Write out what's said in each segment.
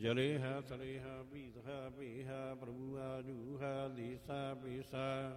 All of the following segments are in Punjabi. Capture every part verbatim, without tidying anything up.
ਜਲੇ ਹੈ ਤਲੇ ਹੈ ਭੀਤ ਹੈ ਭੇ ਹੈ ਪ੍ਰਭੂ ਹੈ ਜੂ ਹੈ ਦੀਸ ਹੈ ਪੀਸ ਹੈ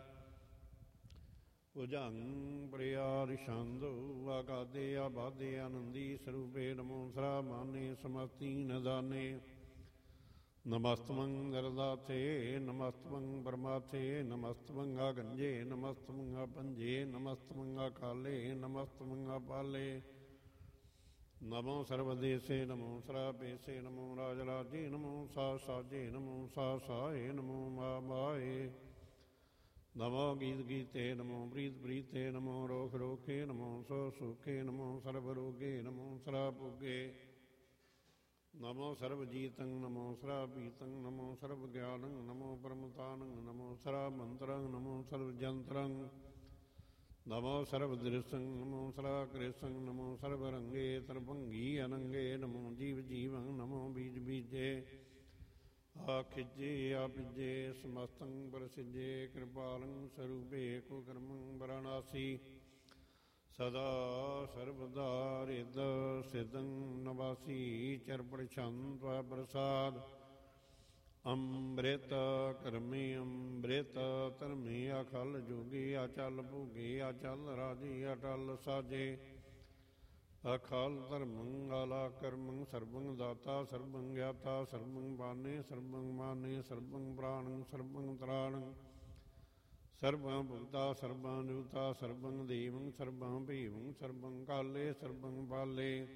ਭੁਜੰਗ ਪ੍ਰਿਆ ਰਿਸ਼ੰਦੋ ਆਗਾਦੇ ਆਬਾਦੇ ਆਨੰਦੀ ਸਰੂਪੇ ਨਮੋ ਸਰਾ ਮਾਨੇ ਸਮਸਤੀ ਨਦਾਨੇ ਨਮਸਤਮੰ ਗਰਦਾਥੇ ਨਮਸਤਮੰ ਬਰਮਾਥੇ ਨਮਸਤਮੰ ਆਗੰਜੇ ਨਮਸਤਮੰ ਆਪੰਜੇ ਨਮਸਤਮੰ ਆਕਾਲੇ ਨਮਸਤਮੰ ਆਪਾਲੇ ਨਮੋ ਸਰਵਦੇਸੇ ਨਮੋ ਸਰਾਪੇਸੇ ਨਮੋ ਰਾਜਰਾਜੇ ਨਮੋ ਸਾ ਸਾਜੇ ਨਮੋ ਸਾ ਸਾਏ ਨਮੋ ਮਾ ਮਾਏ ਨਮੋ ਗੀਤ ਗੀਤੇ ਨਮੋ ਪ੍ਰੀਤ ਪ੍ਰੀਤੇ ਨਮੋ ਰੋਖ ਰੋਖੇ ਨਮੋ ਸੋ ਸੁਖੇ ਨਮੋ ਸਰਬ ਰੋਗੇ ਨਮੋ ਸਰਾ ਭੋਗੇ ਨਮੋ ਸਰਬ ਜੀਤੰ ਨਮੋ ਸਰਾ ਪੀਤੰ ਨਮੋ ਸਰਬ ਗਿਆਨੰ ਨਮੋ ਪਰਮਤਾਨੰ ਨਮੋ ਸਰਾ ਮੰਤਰੰ ਨਮੋ ਸਰਬ ਜੰਤਰੰ ਨਮੋ ਸਰਬ ਦ੍ਰਿਸ਼ੰ ਨਮੋ ਸਰਾ ਕ੍ਰਿਸ਼ੰ ਨਮੋ ਸਰਬ ਰੰਗੇ ਤਰਭੰਗੀ ਅਨੰਗੇ ਨਮੋ ਜੀਵ ਜੀਵੰ ਨਮੋ ਬੀਜ ਬੀਜੇ ਆ ਖਿਜੇ ਆ ਪਿਜੇ ਸਮਸਤੰ ਪ੍ਰਸਿਜੇ ਕਿਰਪਾਲੰ ਸਰੂਪੇ ਕੋ ਕਰਮੰ ਵਰਾਣਾਸੀ ਸਦਾ ਸਰਬਦਾ ਰਿਦ ਸਿਦੰ ਨਵਾਸੀ ਚਰਪੜ ਛੰਦ ਪ੍ਰਸਾਦ ਅੰਮ੍ਰਿਤ ਕਰਮੀ ਅੰਮ੍ਰਿਤ ਧਰਮੀ ਅਖਲ ਜੋਗੀ ਅਚਲ ਭੋਗੇ ਅਚਲ ਰਾਜੀ ਅਟਲ ਸਾਜੇ ਅਖਲ ਧਰਮੰ ਆਲਾ ਕਰਮੰ ਸਰਬੰ ਦਾਤਾ ਸਰਬੰ ਗਿਆਤਾ ਸਰਬੰ ਬਾਨੇ ਸਰਬੰ ਮਾਨੇ ਸਰਬੰ ਪ੍ਰਾਣੰ ਸਰਬੰ ਤਰਾਣੰ ਸਰਬੰ ਭੁਗਤਾ ਸਰਬੰ ਜੂਤਾ ਸਰਬੰ ਦੇਵੰ ਸਰਬੰ ਭੀਵੰ ਸਰਬੰ ਕਾਲੇ ਸਰਬੰ ਬਾਲੇ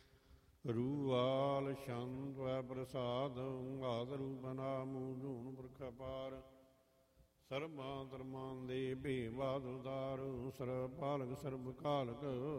ਰੂਆਲ ਛੰਦ ਪ੍ਰਸਾਦ ਉਂਗਾਦ ਰੂਪਨਾ ਮੂਜੂਨ ਪੁਰਖ ਪਾਰ ਸਰਬਾਂ ਧਰਮਾਂ ਦੇ ਭੇਵਾਦ ਉਦਾਰ ਸਰਬ ਪਾਲਕ ਸਰਬ ਕਾਲਕ